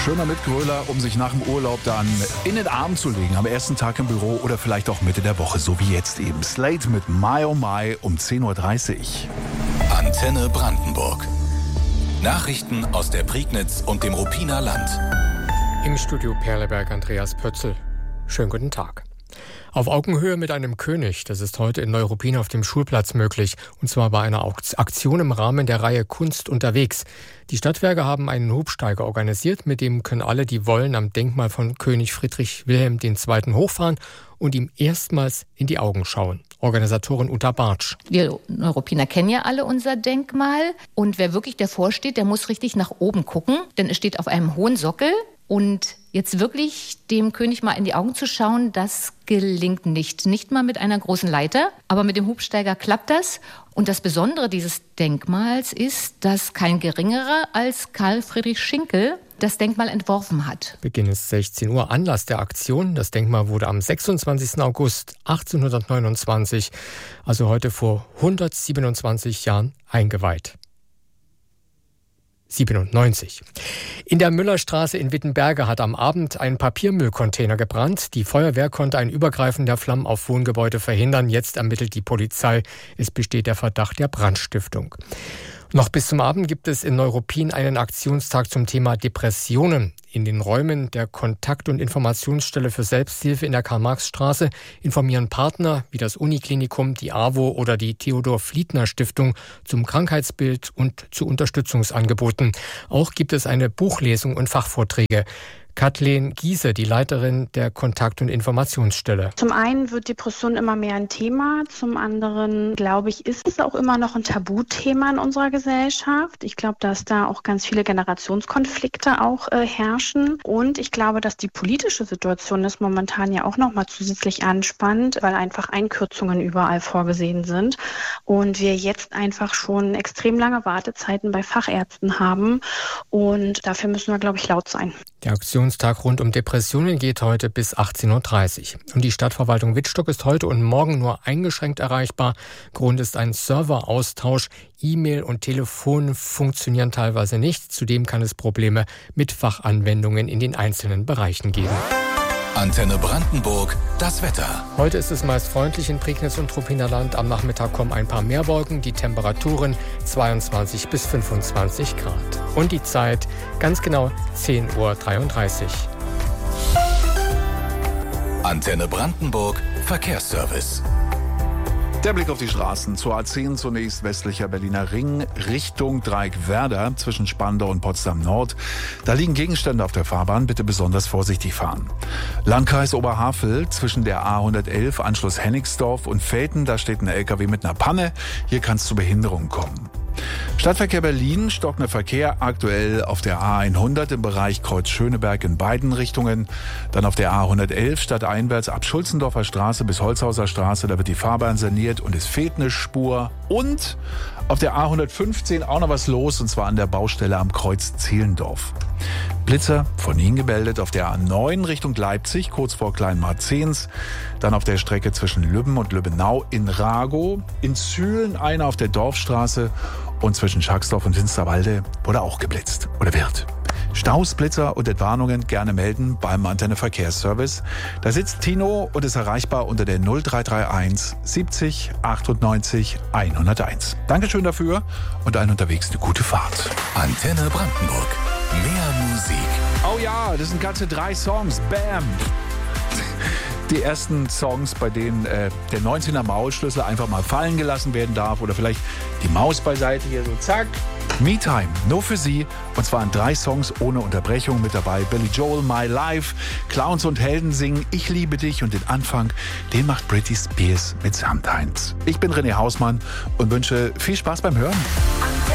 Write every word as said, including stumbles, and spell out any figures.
Schöner Mitgröler, um sich nach dem Urlaub dann in den Arm zu legen. Am ersten Tag im Büro oder vielleicht auch Mitte der Woche, so wie jetzt eben. Slate mit My Oh My um zehn Uhr dreißig. Antenne Brandenburg. Nachrichten aus der Prignitz und dem Ruppiner Land. Im Studio Perleberg Andreas Pötzl. Schönen guten Tag. Auf Augenhöhe mit einem König, das ist heute in Neuruppin auf dem Schulplatz möglich. Und zwar bei einer Aktion im Rahmen der Reihe Kunst unterwegs. Die Stadtwerke haben einen Hubsteiger organisiert, mit dem können alle, die wollen, am Denkmal von König Friedrich Wilhelm der Zweite. hochfahren und ihm erstmals in die Augen schauen. Organisatorin Uta Bartsch. Wir Neuruppiner kennen ja alle unser Denkmal. Und wer wirklich davor steht, der muss richtig nach oben gucken, denn es steht auf einem hohen Sockel. Und jetzt wirklich dem König mal in die Augen zu schauen, das gelingt nicht. Nicht mal mit einer großen Leiter, aber mit dem Hubsteiger klappt das. Und das Besondere dieses Denkmals ist, dass kein Geringerer als Karl Friedrich Schinkel das Denkmal entworfen hat. Beginn ist sechzehn Uhr. Anlass der Aktion. Das Denkmal wurde am sechsundzwanzigsten August achtzehnhundertneunundzwanzig, also heute vor hundertsiebenundzwanzig Jahren, eingeweiht. siebenundneunzig. In der Müllerstraße in Wittenberge hat am Abend ein Papiermüllcontainer gebrannt. Die Feuerwehr konnte ein Übergreifen der Flammen auf Wohngebäude verhindern. Jetzt ermittelt die Polizei. Es besteht der Verdacht der Brandstiftung. Noch bis zum Abend gibt es in Neuruppin einen Aktionstag zum Thema Depressionen. In den Räumen der Kontakt- und Informationsstelle für Selbsthilfe in der Karl-Marx-Straße informieren Partner wie das Uniklinikum, die AWO oder die Theodor-Fliedner-Stiftung zum Krankheitsbild und zu Unterstützungsangeboten. Auch gibt es eine Buchlesung und Fachvorträge. Kathleen Giese, die Leiterin der Kontakt- und Informationsstelle. Zum einen wird Depression immer mehr ein Thema, zum anderen, glaube ich, ist es auch immer noch ein Tabuthema in unserer Gesellschaft. Ich glaube, dass da auch ganz viele Generationskonflikte auch äh, herrschen und ich glaube, dass die politische Situation ist momentan ja auch noch mal zusätzlich anspannt, weil einfach Einkürzungen überall vorgesehen sind und wir jetzt einfach schon extrem lange Wartezeiten bei Fachärzten haben und dafür müssen wir, glaube ich, laut sein. Der Aktionstag rund um Depressionen geht heute bis achtzehn Uhr dreißig. Und die Stadtverwaltung Wittstock ist heute und morgen nur eingeschränkt erreichbar. Grund ist ein Serveraustausch. E-Mail und Telefon funktionieren teilweise nicht. Zudem kann es Probleme mit Fachanwendungen in den einzelnen Bereichen geben. Antenne Brandenburg, das Wetter. Heute ist es meist freundlich in Prignitz und Ruppiner Land. Am Nachmittag kommen ein paar mehr Wolken. Die Temperaturen zweiundzwanzig bis fünfundzwanzig Grad. Und die Zeit ganz genau zehn Uhr dreiunddreißig. Antenne Brandenburg, Verkehrsservice. Der Blick auf die Straßen. Zur A zehn zunächst westlicher Berliner Ring Richtung Dreieck-Werder zwischen Spandau und Potsdam-Nord. Da liegen Gegenstände auf der Fahrbahn. Bitte besonders vorsichtig fahren. Landkreis Oberhavel zwischen der A hundertelf Anschluss Hennigsdorf und Velten. Da steht ein L K W mit einer Panne. Hier kann es zu Behinderungen kommen. Stadtverkehr Berlin, stockender Verkehr aktuell auf der A hundert im Bereich Kreuz-Schöneberg in beiden Richtungen. Dann auf der A hundertelf stadteinwärts ab Schulzendorfer Straße bis Holzhauser Straße, da wird die Fahrbahn saniert und es fehlt eine Spur. Und auf der A hundertfünfzehn auch noch was los, und zwar an der Baustelle am Kreuz Zehlendorf. Blitzer von Ihnen gemeldet auf der A neun Richtung Leipzig, kurz vor Kleinmarzens. Dann auf der Strecke zwischen Lübben und Lübbenau in Ragow. In Zühlen einer auf der Dorfstraße und zwischen Schacksdorf und Finsterwalde wurde auch geblitzt oder wird. Staus, Blitzer und Entwarnungen gerne melden beim Antenne Verkehrsservice. Da sitzt Tino und ist erreichbar unter der null drei drei eins siebzig achtundneunzig hunderteins. Dankeschön dafür und allen unterwegs eine gute Fahrt. Antenne Brandenburg. Mehr Musik. Oh ja, das sind ganze drei Songs. Bam! Die ersten Songs, bei denen äh, der neunzehner Maulschlüssel einfach mal fallen gelassen werden darf oder vielleicht die Maus beiseite hier so zack. Me Time, nur für Sie. Und zwar in drei Songs ohne Unterbrechung mit dabei. Billy Joel, My Life, Clowns und Helden singen Ich liebe dich und den Anfang, den macht Britney Spears mit Sometimes. Ich bin René Hausmann und wünsche viel Spaß beim Hören.